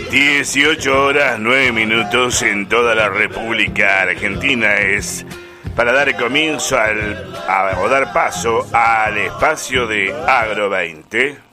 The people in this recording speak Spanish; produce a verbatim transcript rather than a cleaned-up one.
dieciocho horas nueve minutos en toda la República Argentina. Es para dar comienzo al, a, o dar paso al espacio de Agro veinte.